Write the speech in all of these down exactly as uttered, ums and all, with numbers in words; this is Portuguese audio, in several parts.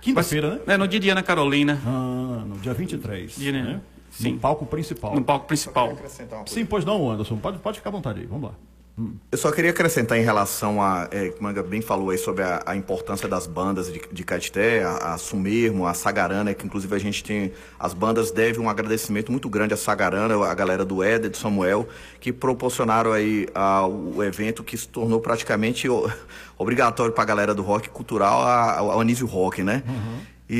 Quinta-feira, né? É, no dia de Ana Carolina. Ah, no dia vinte e três. Dia, né? Sim. No palco principal. No palco principal. Sim, pois não, Anderson. Pode, pode ficar à vontade aí. Vamos lá. Hum. Eu só queria acrescentar em relação a, é, que o Manga bem falou aí sobre a, a importância das bandas de, de Caetité, a, a Sumermo, a Sagarana, que inclusive a gente tem, as bandas devem um agradecimento muito grande à Sagarana, a galera do Éder, do Samuel, que proporcionaram aí a, o evento que se tornou praticamente o, obrigatório para a galera do rock cultural, a, a Anísio Rock, né? Uhum.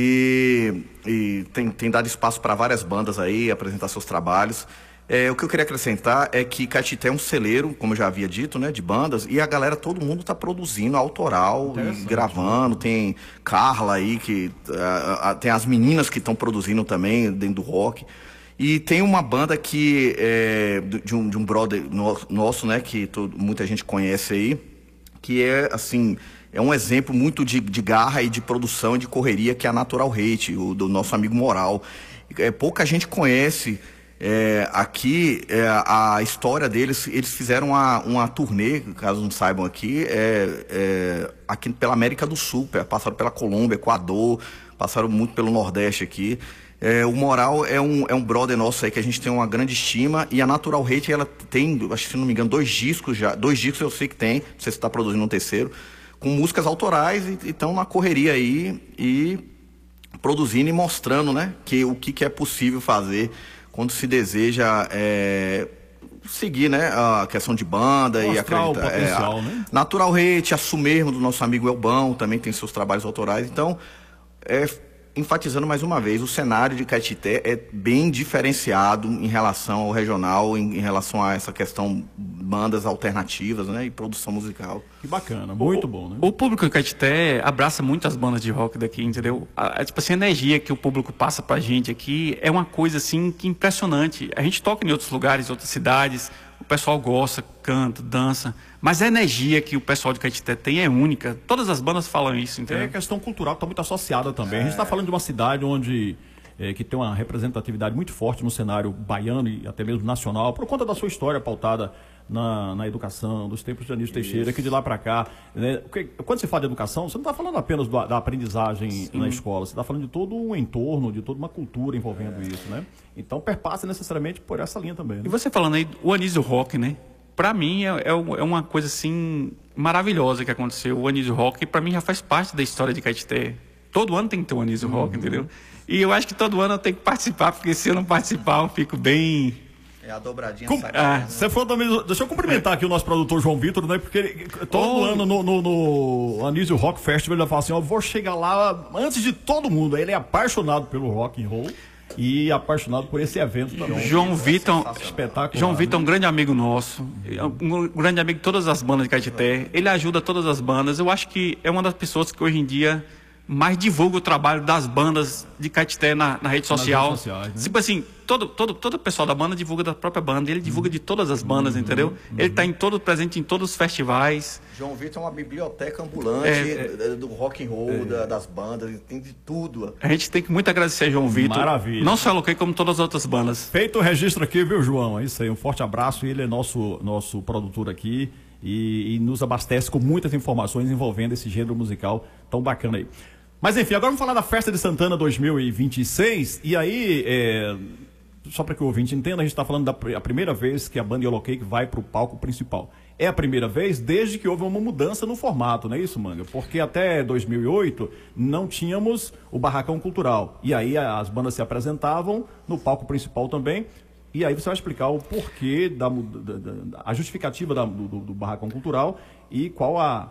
E, e tem, tem dado espaço para várias bandas aí apresentar seus trabalhos. É, o que eu queria acrescentar é que Caetité é um celeiro, como eu já havia dito, né, de bandas, e a galera, todo mundo está produzindo autoral e gravando. Né? Tem Carla aí, que uh, uh, tem as meninas que estão produzindo também dentro do rock. E tem uma banda que é de um, de um brother no, nosso, né, que todo, muita gente conhece aí, que é assim, é um exemplo muito de, de garra e de produção e de correria, que é a Natural Hate, o do nosso amigo Moral. É, pouca gente conhece. É, aqui, é, a história deles, eles fizeram uma, uma turnê, caso não saibam aqui, é, é, aqui pela América do Sul, passaram pela Colômbia, Equador, passaram muito pelo Nordeste aqui. É, o Moral é um, é um brother nosso aí que a gente tem uma grande estima, e a Natural Hate, ela tem, acho que se não me engano, dois discos já, dois discos eu sei que tem, não sei se está produzindo um terceiro, com músicas autorais, e estão na correria aí, e produzindo e mostrando, né, que, o que, que é possível fazer quando se deseja é, seguir, né, a questão de banda. Mostrar e acreditar. O potencial, é, né? Natural Hate, a Sumermo do nosso amigo Elbão, também tem seus trabalhos autorais. Então, é, enfatizando mais uma vez, o cenário de Caetité é bem diferenciado em relação ao regional, em, em relação a essa questão bandas alternativas, né, e produção musical. Que bacana, muito o, bom, né? O público em Caetité abraça muito as bandas de rock daqui, entendeu? A, a, tipo assim, a energia que o público passa pra gente aqui é uma coisa assim que impressionante. A gente toca em outros lugares, outras cidades, o pessoal gosta, canta, dança, mas a energia que o pessoal de Caetité tem é única. Todas as bandas falam isso, entendeu? É, a questão cultural está muito associada também. É. A gente está falando de uma cidade onde é, que tem uma representatividade muito forte no cenário baiano e até mesmo nacional, por conta da sua história pautada na, na educação, dos tempos de Anísio Teixeira, que de lá para cá, né? Quando você fala de educação, você não está falando apenas do, da aprendizagem Sim. na escola, você está falando de todo um entorno, de toda uma cultura envolvendo é. isso, né? Então perpassa necessariamente por essa linha também. Né? E você falando aí, o Anísio Rock, né? Para mim é, é, é uma coisa assim maravilhosa que aconteceu. O Anísio Rock, para mim, já faz parte da história de Caetité. Todo ano tem que ter o Anísio uhum. Rock, entendeu? E eu acho que todo ano eu tenho que participar, porque se eu não participar, eu fico bem... É a dobradinha Com... sagrada. Ah, você falou também... Deixa eu cumprimentar aqui o nosso produtor João Vitor, né? Porque ele, todo oh. ano no, no, no Anísio Rock Festival ele fala assim, ó, vou chegar lá antes de todo mundo. Ele é apaixonado pelo rock and roll e apaixonado por esse evento também. João Vitor, é espetacular. João Vitor é um grande amigo nosso, um grande amigo de todas as bandas de Caetité. Ele ajuda todas as bandas. Eu acho que é uma das pessoas que hoje em dia mais divulga o trabalho das bandas de Caetité na, na rede social. Nas redes sociais, né? Tipo assim, todo, todo, todo o pessoal da banda divulga da própria banda, ele divulga de todas as bandas, uhum, entendeu? Uhum. Ele está em todo, presente em todos os festivais. João Vitor é uma biblioteca ambulante é, é, do rock and roll, é, da, das bandas, tem de tudo. A gente tem que muito agradecer a João Vitor. Maravilha. Não só Loquei, como todas as outras bandas. Feito o registro aqui, viu, João? É isso aí, um forte abraço. Ele é nosso, nosso produtor aqui e, e nos abastece com muitas informações envolvendo esse gênero musical tão bacana aí. Mas enfim, agora vamos falar da Festa de Santana dois mil e vinte e seis. E aí, é, só para que o ouvinte entenda, a gente está falando da a primeira vez que a banda Yellow Cake vai para o palco principal. É a primeira vez desde que houve uma mudança no formato, não é isso, Manga? Porque até dois mil e oito não tínhamos o Barracão Cultural. E aí as bandas se apresentavam no palco principal também. E aí você vai explicar o porquê, da, da, da a justificativa da, do, do Barracão Cultural e qual a...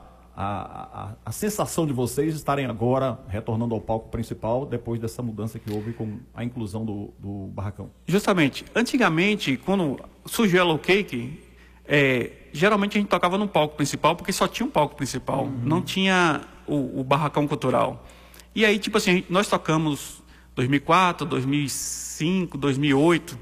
A, a, a sensação de vocês estarem agora retornando ao palco principal depois dessa mudança que houve com a inclusão do, do barracão. Justamente, antigamente, quando surgiu a Yellow Cake, é, geralmente a gente tocava no palco principal porque só tinha um palco principal, uhum, não tinha o, o barracão cultural. E aí, tipo assim, nós tocamos dois mil e quatro, dois mil e cinco, dois mil e oito,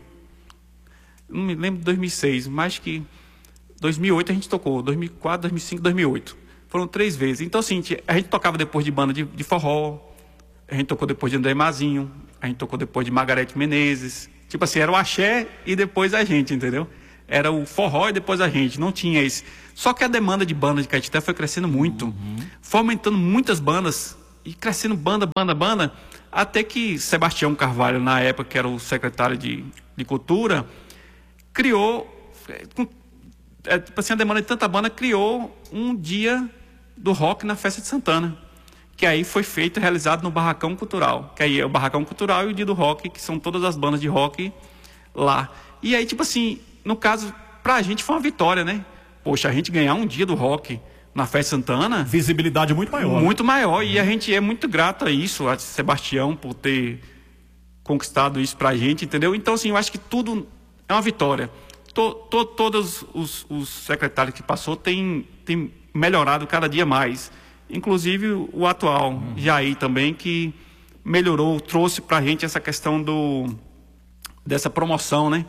não me lembro de dois mil e seis, mas que dois mil e oito a gente tocou, dois mil e quatro, dois mil e cinco, dois mil e oito. Foram três vezes. Então, assim, a gente tocava depois de banda de, de forró, a gente tocou depois de André Mazinho, a gente tocou depois de Margarete Menezes. Tipo assim, era o axé e depois a gente, entendeu? Era o forró e depois a gente, não tinha esse. Só que a demanda de banda de Caetité foi crescendo muito, uhum, foi aumentando muitas bandas e crescendo banda, banda, banda, até que Sebastião Carvalho, na época, que era o secretário de, de Cultura, criou, com, é, tipo assim, a demanda de tanta banda, criou um dia do rock na Festa de Santana, que aí foi feito e realizado no Barracão Cultural, que aí é o Barracão Cultural e o dia do rock, que são todas as bandas de rock lá. E aí, tipo assim, no caso, pra gente foi uma vitória, né? Poxa, a gente ganhar um dia do rock na Festa Santana... Visibilidade muito maior. Muito maior, uhum. E a gente é muito grato a isso, a Sebastião, por ter conquistado isso pra gente, entendeu? Então, assim, eu acho que tudo é uma vitória. To, to, todos os, os secretários que passou têm, têm melhorado cada dia mais. Inclusive o atual, uhum. Jair também, que melhorou, trouxe pra gente essa questão do, dessa promoção, né?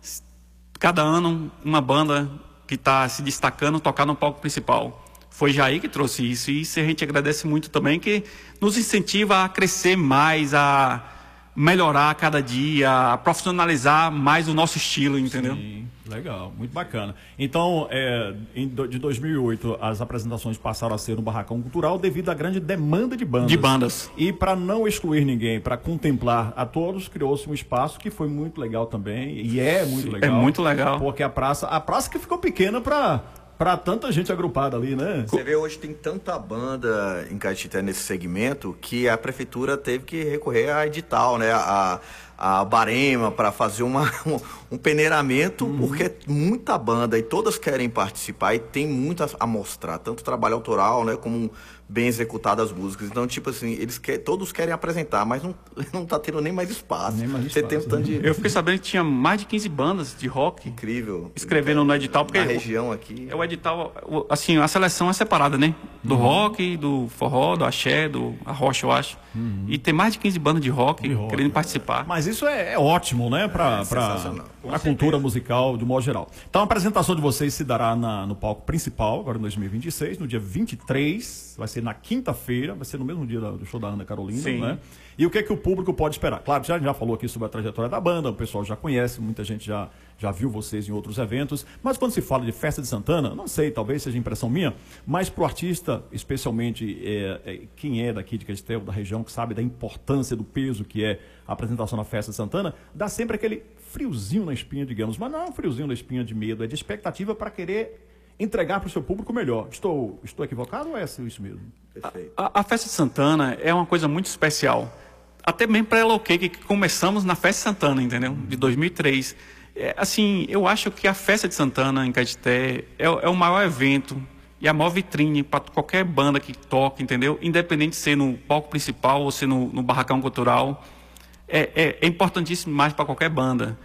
Cada ano uma banda que está se destacando tocar no palco principal. Foi Jair que trouxe isso, e isso a gente agradece muito também, que nos incentiva a crescer mais, a melhorar a cada dia, a profissionalizar mais o nosso estilo, entendeu? Sim, legal, muito bacana. Então, é, em, de dois mil e oito, as apresentações passaram a ser no Barracão Cultural devido à grande demanda de bandas. De bandas. E para não excluir ninguém, para contemplar a todos, criou-se um espaço que foi muito legal também, e é muito legal. É muito legal. Porque a praça, a praça que ficou pequena para... Para tanta gente agrupada ali, né? Você vê, hoje tem tanta banda em Caetité nesse segmento que a prefeitura teve que recorrer a edital, né? A, a Barema para fazer uma, um, um peneiramento, uhum. Porque é muita banda e todas querem participar e tem muito a, a mostrar, tanto trabalho autoral, né, como bem executadas as músicas. Então, tipo assim, eles quer, todos querem apresentar, mas não, não tá tendo nem mais espaço. Nem mais espaço. Você tem um tanto de... Eu fiquei sabendo que tinha mais de quinze bandas de rock. Incrível. Escrevendo no edital. Porque na região aqui. É o edital, assim, a seleção é separada, né? Do uhum. rock, do forró, do axé, do arrocha, eu acho. Uhum. E tem mais de quinze bandas de rock, de rock querendo é. participar. Mas isso é, é ótimo, né? Para é a cultura musical, de modo geral. Então, a apresentação de vocês se dará na, no palco principal, agora em dois mil e vinte e seis, no dia vinte e três, vai ser na quinta-feira, vai ser no mesmo dia do show da Ana Carolina, Sim. né? E o que é que o público pode esperar? Claro, já, já falou aqui sobre a trajetória da banda, o pessoal já conhece, muita gente já, já viu vocês em outros eventos, mas quando se fala de Festa de Santana, não sei, talvez seja impressão minha, mas para o artista, especialmente é, é, quem é daqui de Caetité, da região, que sabe da importância, do peso que é a apresentação na Festa de Santana, dá sempre aquele friozinho na espinha, digamos, mas não é um friozinho na espinha de medo, é de expectativa para querer entregar para o seu público melhor. Estou, estou equivocado ou é isso mesmo? Perfeito. A, a, a Festa de Santana é uma coisa muito especial. Até mesmo para ela, ok, que começamos na Festa de Santana, entendeu? De dois mil e três. É, assim, eu acho que a Festa de Santana em Caetité é, é o maior evento e a maior vitrine para qualquer banda que toque, entendeu? Independente de ser no palco principal ou ser no, no Barracão Cultural. É, é, é importantíssimo mais para qualquer banda.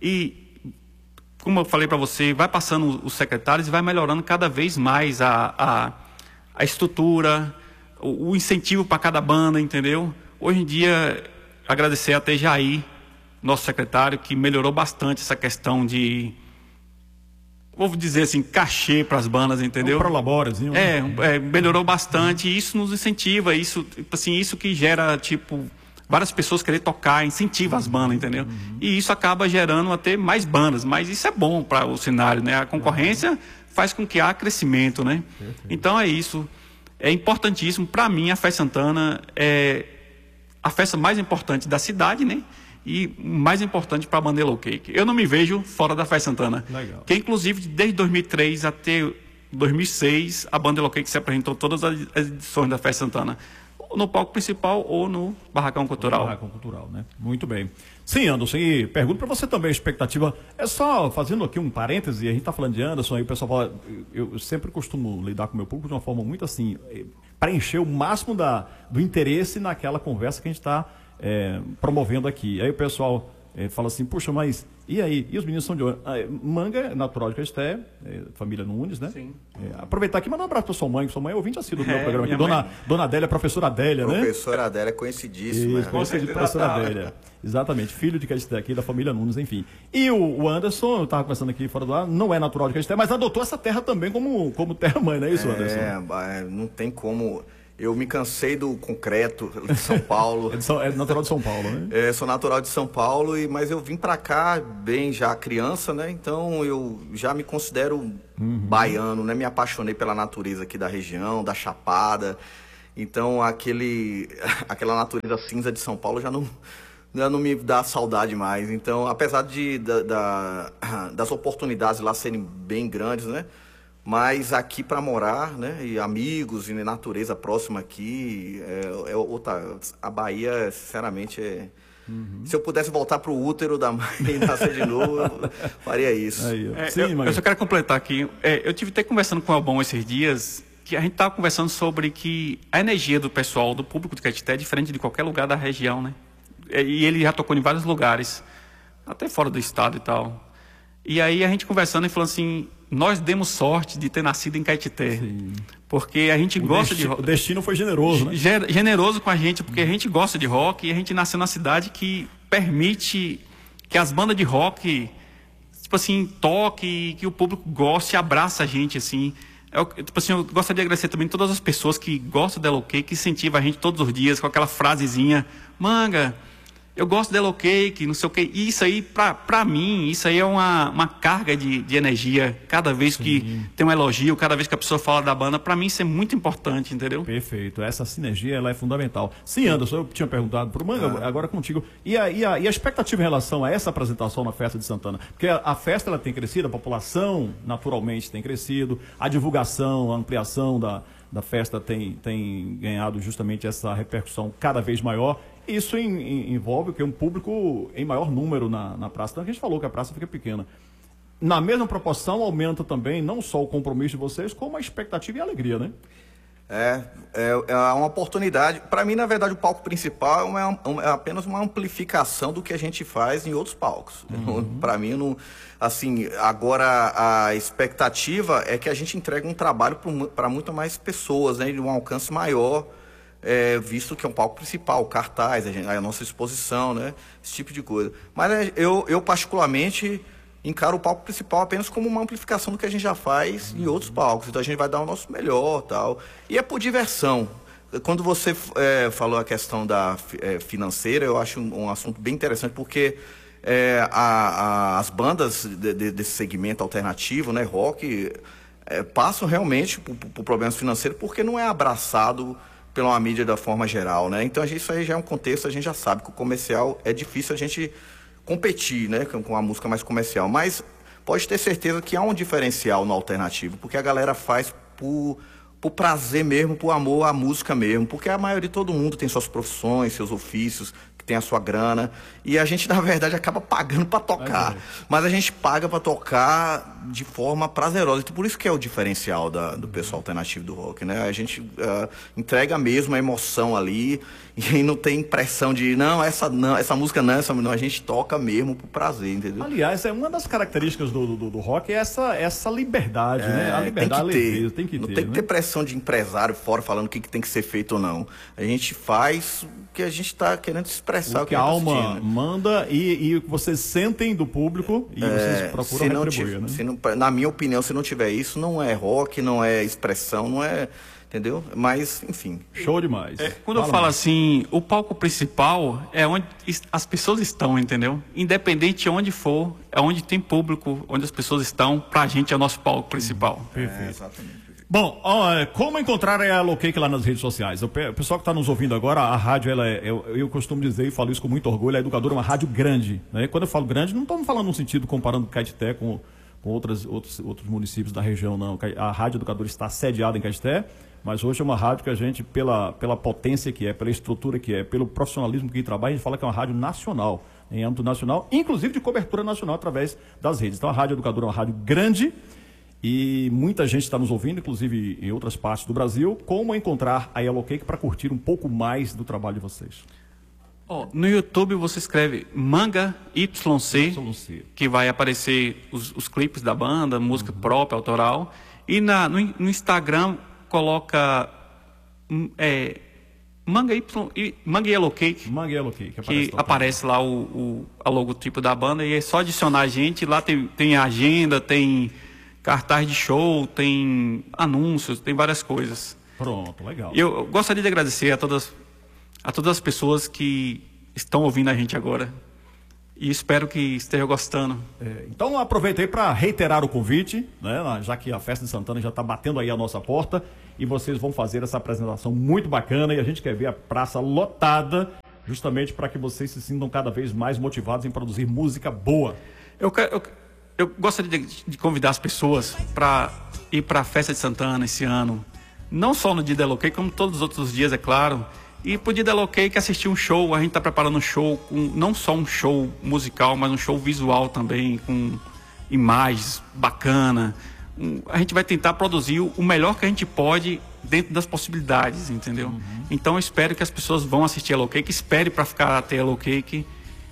E, como eu falei para você, vai passando os secretários e vai melhorando cada vez mais a, a, a estrutura, o, o incentivo para cada banda, entendeu? Hoje em dia, agradecer até Jair, nosso secretário, que melhorou bastante essa questão de, vou dizer assim, cachê para as bandas, entendeu? Um prolabórazinho. É, é, melhorou bastante e isso nos incentiva, isso, assim, isso que gera, tipo, várias pessoas querer tocar, incentiva as bandas, entendeu? Uhum. E isso acaba gerando até mais bandas, mas isso é bom para o cenário, né? A concorrência uhum. faz com que há crescimento, né? Perfeito. Então é isso. É importantíssimo. Para mim, a Festa Santana é a festa mais importante da cidade, né? E mais importante para a banda Yellow Cake. Eu não me vejo fora da Festa Santana. Legal. Que inclusive desde dois mil e três até dois mil e seis a banda Yellow Cake se apresentou todas as edições da Festa Santana, no palco principal ou no Barracão Cultural. No Barracão Cultural, né? Muito bem. Sim, Anderson, e pergunto para você também a expectativa. É só fazendo aqui um parêntese, a gente está falando de Anderson, aí o pessoal fala, eu, eu sempre costumo lidar com o meu público de uma forma muito assim, preencher o máximo da, do interesse naquela conversa que a gente está é, promovendo aqui. Aí o pessoal é, fala assim, puxa, mas e aí? E os meninos são de onde? Ah, Manga é natural de Caetité, é, família Nunes, né? Sim. É, aproveitar aqui e mandar um abraço para sua mãe, que sua mãe é ouvinte assíduo do é, meu programa aqui. Mãe... Dona, Dona Adélia, professora Adélia, né? Professora Adélia é conhecidíssima. Isso, conhecidíssima, professora Adélia. Exatamente, filho de Caetité aqui, da família Nunes, enfim. E o, o Anderson, eu estava conversando aqui fora do ar, não é natural de Caetité, mas adotou essa terra também como, como terra-mãe, não é isso, Anderson? É, não tem como... Eu me cansei do concreto de São Paulo. é, de São, é natural de São Paulo, né? É, sou natural de São Paulo, e, mas eu vim pra cá bem já criança, né? Então eu já me considero uhum. baiano, né? Me apaixonei pela natureza aqui da região, da Chapada. Então, aquele, aquela natureza cinza de São Paulo já não, já não me dá saudade mais. Então, apesar de, da, da, das oportunidades lá serem bem grandes, né? Mas aqui para morar, né? E amigos e natureza próxima aqui, é, é outra, a Bahia, sinceramente, é... Uhum. Se eu pudesse voltar para o útero da mãe e nascer de novo, eu faria isso. Aí, é, Sim, eu, eu só quero completar aqui. É, eu tive até conversando com o Albon esses dias, que a gente estava conversando sobre que a energia do pessoal, do público de Caetité é diferente de qualquer lugar da região, né? E ele já tocou em vários lugares, até fora do estado e tal. E aí a gente conversando e falando assim, nós demos sorte de ter nascido em Caetité. Sim. Porque a gente o gosta destino, de... O destino foi generoso, né? Generoso com a gente, porque a gente gosta de rock e a gente nasceu na cidade que permite que as bandas de rock, tipo assim, toque, que o público goste e abraça a gente, assim. Eu, tipo assim, eu gostaria de agradecer também todas as pessoas que gostam da Yellow Cake, que incentivam a gente todos os dias com aquela frasezinha, Manga, eu gosto da Yellow Cake, não sei o quê. E isso aí, pra, pra mim, isso aí é uma, uma carga de, de energia. Cada vez Sim. que tem um elogio, cada vez que a pessoa fala da banda, pra mim isso é muito importante, entendeu? Perfeito. Essa sinergia, ela é fundamental. Sim, Anderson, eu tinha perguntado pro Manga, ah. agora contigo. E a, e, a, e a expectativa em relação a essa apresentação na Festa de Santana? Porque a, a festa, ela tem crescido, a população, naturalmente, tem crescido. A divulgação, a ampliação da, da festa tem, tem ganhado justamente essa repercussão cada vez maior. Isso em, em, envolve que um público em maior número na, na praça. Então a gente falou que a praça fica pequena. Na mesma proporção, aumenta também não só o compromisso de vocês, como a expectativa e a alegria, né? É, é, é uma oportunidade. Para mim, na verdade, o palco principal é, uma, é apenas uma amplificação do que a gente faz em outros palcos. Uhum. Para mim, não, assim, agora a expectativa é que a gente entregue um trabalho para muito mais pessoas, né, de um alcance maior. É, visto que é um palco principal, cartaz, a, gente, a nossa exposição, né? Esse tipo de coisa. Mas é, eu, eu, particularmente, encaro o palco principal apenas como uma amplificação do que a gente já faz em outros palcos. Então a gente vai dar o nosso melhor, tal. E é por diversão. Quando você é, falou a questão da é, financeira, eu acho um, um assunto bem interessante, porque é, a, a, as bandas de, de, desse segmento alternativo, né, rock, é, passam realmente por, por problemas financeiros, porque não é abraçado pela uma mídia da forma geral, né? Então, a gente, isso aí já é um contexto, a gente já sabe que o comercial é difícil a gente competir, né, com a música mais comercial, mas pode ter certeza que há um diferencial no alternativo, porque a galera faz por, por prazer mesmo, por amor à música mesmo, porque a maioria de todo mundo tem suas profissões, seus ofícios, que tem a sua grana, e a gente, na verdade, acaba pagando para tocar, é. mas a gente paga para tocar de forma prazerosa, então por isso que é o diferencial da, do pessoal alternativo do rock, né? A gente uh, entrega mesmo a emoção ali, e não tem impressão de, não, essa, não, essa música não, essa não, a gente toca mesmo por prazer, entendeu? Aliás, é uma das características do, do, do rock, é essa, essa liberdade, é, né? A liberdade, tem que ter, leveza, tem que não ter, tem que né? ter pressão de empresário fora falando o que, que tem que ser feito ou não. A gente faz o que a gente está querendo expressar. O que a alma manda e, e vocês sentem do público e é, vocês procuram retribuir, né? Se não, na minha opinião, se não tiver isso, não é rock, não é expressão, não é... Entendeu? Mas, enfim. Show demais. É, quando Fala eu falo mais. assim, o palco principal é onde as pessoas estão, entendeu? Independente de onde for, é onde tem público, onde as pessoas estão, pra gente é o nosso palco principal. Uhum. Perfeito. É, exatamente. Bom, ó, como encontrar a Yellow Cake lá nas redes sociais? O pessoal que está nos ouvindo agora, a rádio, ela é, eu, eu costumo dizer e falo isso com muito orgulho, a Educadora é uma rádio grande, né? Quando eu falo grande, não estamos falando no sentido comparando Caetité com, com outras, outros, outros municípios da região, não. A Rádio Educadora está sediada em Caetité, mas hoje é uma rádio que a gente, pela, pela potência que é, pela estrutura que é, pelo profissionalismo que trabalha, a gente fala que é uma rádio nacional, em âmbito nacional, inclusive de cobertura nacional através das redes. Então a Rádio Educadora é uma rádio grande e muita gente está nos ouvindo, inclusive em outras partes do Brasil. Como encontrar a Yellow Cake para curtir um pouco mais do trabalho de vocês? Oh, no YouTube você escreve Manga Y C, Y C. Que vai aparecer os, os clipes da banda, música uhum. própria, autoral. E na, no, no Instagram coloca é, Manga Y, Manga Yellow Cake, Manga Yellow Cake, que aparece, aparece lá o, o a logotipo da banda e é só adicionar a gente. Lá tem, tem agenda, tem cartaz de show, tem anúncios, tem várias coisas. Pronto, legal. Eu, eu gostaria de agradecer a todas, a todas as pessoas que estão ouvindo a gente agora E espero que esteja gostando. É, então aproveitei para reiterar o convite, né, já que a Festa de Santana já está batendo aí a nossa porta e vocês vão fazer essa apresentação muito bacana e a gente quer ver a praça lotada justamente para que vocês se sintam cada vez mais motivados em produzir música boa. Eu, eu, eu gostaria de, de convidar as pessoas para ir para a Festa de Santana esse ano, não só no dia da Yellow Cake, como todos os outros dias, é claro. E pro dia da Yellow Cake assistir um show, a gente está preparando um show, com, não só um show musical, mas um show visual também, com imagens bacanas. Um, a gente vai tentar produzir o melhor que a gente pode dentro das possibilidades, entendeu? Uhum. Então eu espero que as pessoas vão assistir a Yellow Cake, espere para ficar até a Yellow Cake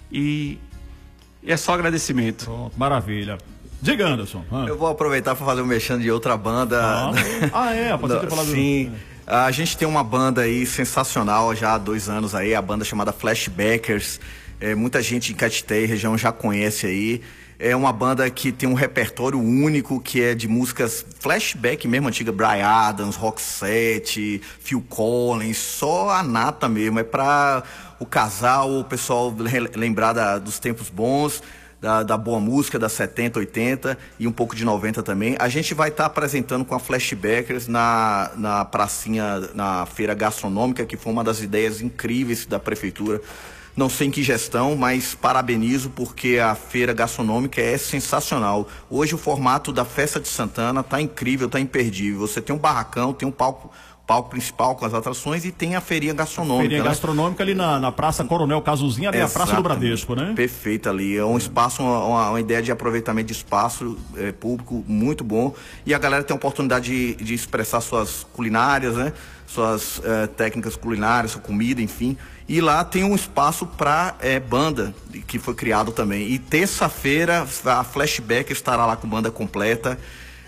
e, e é só agradecimento. Pronto, maravilha. Diga, Anderson. Ah. Eu vou aproveitar para fazer um mexendo de outra banda. Ah, ah é, pode ter falado. Sim. A gente tem uma banda aí sensacional já há dois anos aí, a banda chamada Flashbackers. É, muita gente em Caetité e região já conhece aí. É uma banda que tem um repertório único, que é de músicas flashback mesmo, antiga, Bryan Adams, Roxette, Phil Collins, só a nata mesmo. É para o casal, o pessoal lembrar da, dos tempos bons. Da, da boa música, da setenta, oitenta e um pouco de noventa também. A gente vai estar tá apresentando com a Flashbackers na, na pracinha, na feira gastronômica, que foi uma das ideias incríveis da prefeitura. Não sei em que gestão, mas parabenizo porque a feira gastronômica é sensacional. Hoje o formato da Festa de Santana tá incrível, tá imperdível. Você tem um barracão, tem um palco, palco principal com as atrações e tem a feirinha gastronômica. Feirinha né? gastronômica ali na, na Praça Coronel Cazuzinha, ali na Praça do Bradesco, né? Perfeito ali. É um espaço, uma, uma ideia de aproveitamento de espaço é, público muito bom. E a galera tem a oportunidade de, de expressar suas culinárias, né? Suas é, técnicas culinárias, sua comida, enfim. E lá tem um espaço para é, banda, que foi criado também. E terça-feira a Flashback estará lá com banda completa.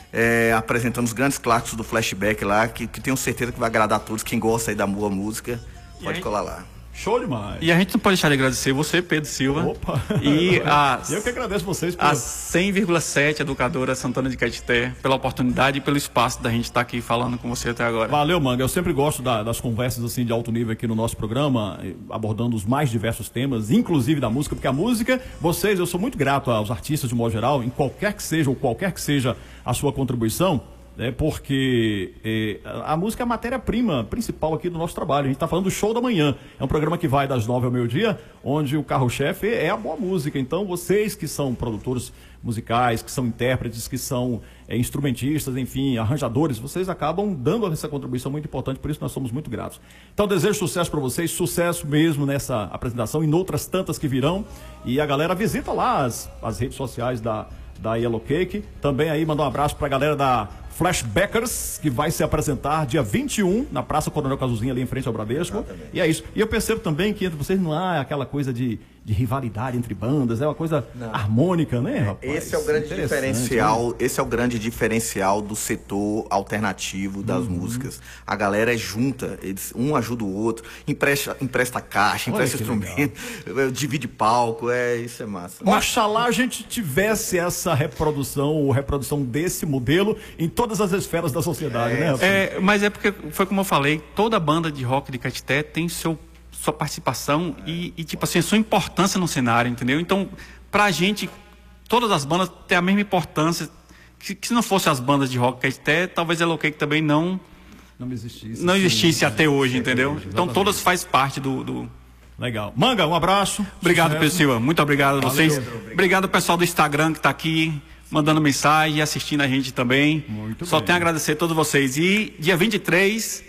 É, apresentando os grandes clássicos do Flashback lá, que, que tenho certeza que vai agradar a todos. Quem gosta aí da boa música, e pode aí? colar lá. Show demais. E a gente não pode deixar de agradecer você, Pedro Silva. Opa! E a, eu que agradeço vocês por... a cem vírgula sete Educadora Santana de Caetité, pela oportunidade e pelo espaço da gente estar aqui falando com você até agora. Valeu, Manga. Eu sempre gosto da, das conversas assim de alto nível aqui no nosso programa, abordando os mais diversos temas, inclusive da música, porque a música, vocês, eu sou muito grato aos artistas de modo geral, em qualquer que seja, ou qualquer que seja a sua contribuição, é porque é, a música é a matéria-prima principal aqui do nosso trabalho. A gente está falando do Show da Manhã. É um programa que vai das nove ao meio-dia, onde o carro-chefe é a boa música. Então, vocês que são produtores musicais, que são intérpretes, que são é, instrumentistas, enfim, arranjadores, vocês acabam dando essa contribuição muito importante, por isso nós somos muito gratos. Então, desejo sucesso para vocês, sucesso mesmo nessa apresentação e em outras tantas que virão. E a galera visita lá as, as redes sociais da, da Yellow Cake. Também aí mandar um abraço para a galera da Flashbackers, que vai se apresentar dia vinte e um na Praça Coronel Cazuzinha, ali em frente ao Bradesco. Exatamente. E é isso. E eu percebo também que entre vocês não há aquela coisa de, de rivalidade entre bandas, é uma coisa não. harmônica, né, rapaz? Esse é o grande diferencial, né? Esse é o grande diferencial do setor alternativo das uhum. músicas. A galera é junta, eles, um ajuda o outro, empresta, empresta caixa, empresta instrumento, divide palco, é, isso é massa. Oxalá a gente tivesse essa reprodução, ou reprodução desse modelo em todas as esferas da sociedade, é, né? É, mas é porque, foi como eu falei, toda banda de rock de Caetité tem seu, sua participação é. e, e, tipo assim, a sua importância no cenário, entendeu? Então, pra gente, todas as bandas têm a mesma importância, que, que se não fossem as bandas de rock Caetité, talvez a Yellow Cake também não... Não existisse. Não existisse sim, até hoje, entendeu? Hoje, então, todas faz parte do... do... Legal. Manga, um abraço. Obrigado, Pedro Silva. Muito obrigado a vocês. Valeu, obrigado. obrigado, pessoal do Instagram que tá aqui, mandando mensagem e assistindo a gente também. Muito Só bem. Tenho a agradecer a todos vocês. E dia vinte e três,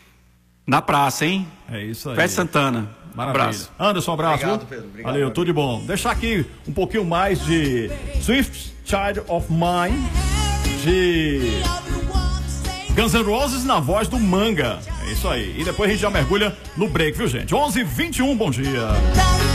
na praça, hein? É isso aí. Festa Santana. Maravilha. Abraço. Anderson, um abraço. Obrigado, Pedro. Obrigado, Valeu, tudo de bom. Deixar aqui um pouquinho mais de Swift Child of Mine, de Guns N' Roses na voz do Manga. É isso aí. E depois a gente já mergulha no break, viu, gente? onze e vinte e um, bom dia.